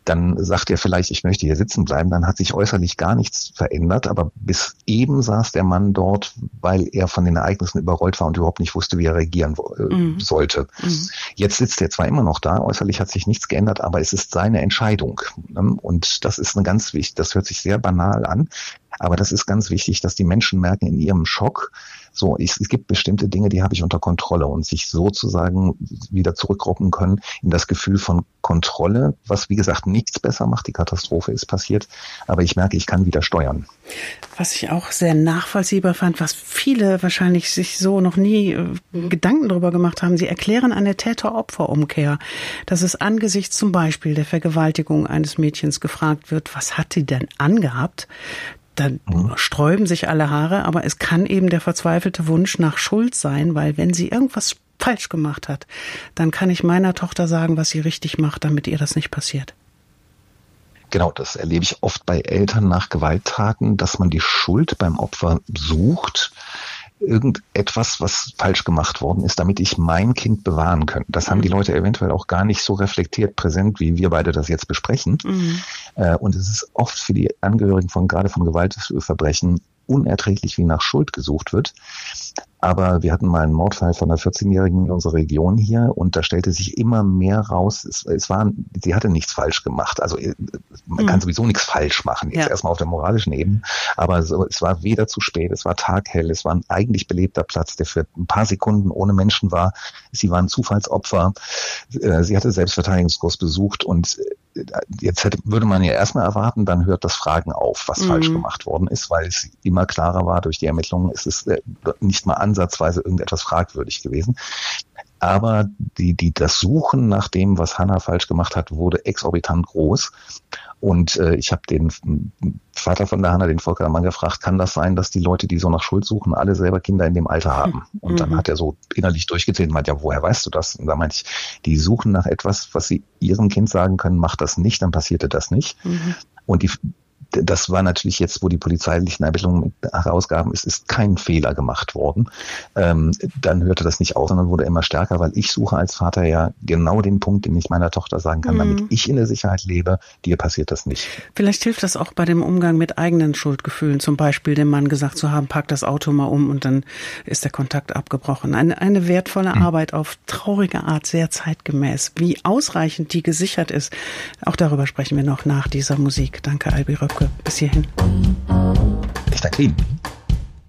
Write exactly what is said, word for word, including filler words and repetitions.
dann sagt er vielleicht, ich möchte hier sitzen bleiben, dann hat sich äußerlich gar nichts verändert, aber bis eben saß der Mann dort, weil er von den Ereignissen überrollt war und überhaupt nicht wusste, wie er reagieren äh, mhm. sollte. Mhm. Jetzt sitzt er zwar immer noch da, äußerlich hat sich nichts geändert, aber es ist seine Entscheidung. Und das ist eine ganz wichtig, das hört sich sehr banal an, aber das ist ganz wichtig, dass die Menschen merken in ihrem Schock, so, ich, es gibt bestimmte Dinge, die habe ich unter Kontrolle und sich sozusagen wieder zurückrobben können in das Gefühl von Kontrolle, was wie gesagt nichts besser macht. Die Katastrophe ist passiert, aber ich merke, ich kann wieder steuern. Was ich auch sehr nachvollziehbar fand, was viele wahrscheinlich sich so noch nie äh, Gedanken darüber gemacht haben, sie erklären eine Täter-Opfer-Umkehr, dass es angesichts zum Beispiel der Vergewaltigung eines Mädchens gefragt wird, was hat sie denn angehabt? Dann sträuben sich alle Haare, aber es kann eben der verzweifelte Wunsch nach Schuld sein, weil wenn sie irgendwas falsch gemacht hat, dann kann ich meiner Tochter sagen, was sie richtig macht, damit ihr das nicht passiert. Genau, das erlebe ich oft bei Eltern nach Gewalttaten, dass man die Schuld beim Opfer sucht, irgendetwas, was falsch gemacht worden ist, damit ich mein Kind bewahren kann. Das haben die Leute eventuell auch gar nicht so reflektiert präsent, wie wir beide das jetzt besprechen. Mhm. Und es ist oft für die Angehörigen von gerade von Gewaltverbrechen unerträglich, wie nach Schuld gesucht wird. Aber wir hatten mal einen Mordfall von einer vierzehnjährigen in unserer Region hier und da stellte sich immer mehr raus, es, es war, sie hatte nichts falsch gemacht. Also man mhm. kann sowieso nichts falsch machen, jetzt ja. erstmal auf der moralischen Ebene. Aber so, es war weder zu spät, es war taghell, es war ein eigentlich belebter Platz, der für ein paar Sekunden ohne Menschen war. Sie war ein Zufallsopfer. Sie hatte Selbstverteidigungskurs besucht und jetzt hätte, würde man ja erstmal erwarten, dann hört das Fragen auf, was mhm. falsch gemacht worden ist, weil es immer klarer war durch die Ermittlungen, es ist nicht mal ansatzweise irgendetwas fragwürdig gewesen. Aber die, die, das Suchen nach dem, was Hannah falsch gemacht hat, wurde exorbitant groß. Und äh, ich habe den Vater von der Hannah, den Volker Mann, gefragt, kann das sein, dass die Leute, die so nach Schuld suchen, alle selber Kinder in dem Alter haben? Und mhm. dann hat er so innerlich durchgezählt und meint, ja, woher weißt du das? Und da meinte ich, die suchen nach etwas, was sie ihrem Kind sagen können, mach das nicht, dann passierte das nicht. Mhm. Und die das war natürlich jetzt, wo die polizeilichen Ermittlungen herausgaben, es ist kein Fehler gemacht worden. Ähm, dann hörte das nicht auf, sondern wurde immer stärker, weil ich suche als Vater ja genau den Punkt, den ich meiner Tochter sagen kann, mhm. damit ich in der Sicherheit lebe, dir passiert das nicht. Vielleicht hilft das auch bei dem Umgang mit eigenen Schuldgefühlen, zum Beispiel dem Mann gesagt zu haben, pack das Auto mal um und dann ist der Kontakt abgebrochen. Eine, eine wertvolle mhm. Arbeit auf traurige Art, sehr zeitgemäß. Wie ausreichend die gesichert ist, auch darüber sprechen wir noch nach dieser Musik. Danke, Albi Röpke. Bis hierhin. Ich danke Ihnen.